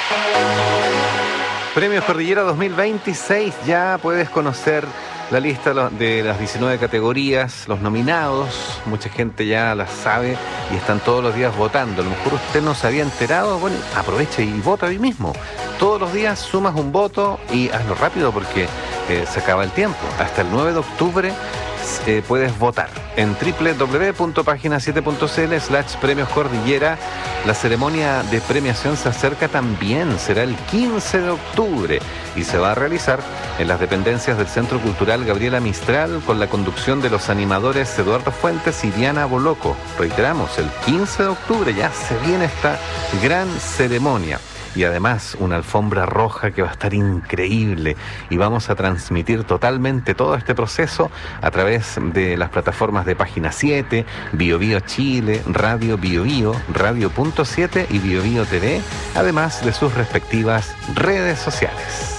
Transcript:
Premios Cordillera 2026, ya puedes conocer la lista de las 19 categorías, los nominados, mucha gente ya las sabe y están todos los días votando. A lo mejor usted no se había enterado, bueno, aproveche y vota hoy mismo. Todos los días sumas un voto y hazlo rápido porque se acaba el tiempo. Hasta el 9 de octubre puedes votar en www.pagina7.cl/premios Cordillera. La ceremonia de premiación se acerca también, será el 15 de octubre y se va a realizar en las dependencias del Centro Cultural Gabriela Mistral con la conducción de los animadores Eduardo Fuentes y Diana Boloco. Reiteramos, el 15 de octubre ya se viene esta gran ceremonia. Y además una alfombra roja que va a estar increíble y vamos a transmitir totalmente todo este proceso a través de las plataformas de Página 7, Bio Bio Chile, Radio Bio Bio, Radio.7 y Bio Bio TV, además de sus respectivas redes sociales.